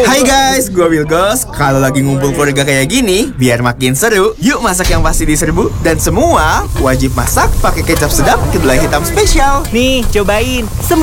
Hai guys, gue Wilgos. Kalau lagi ngumpul keluarga kayak gini, biar makin seru, yuk masak yang pasti diserbu. Dan semua wajib masak pakai kecap sedap kedelai hitam spesial. Nih, cobain.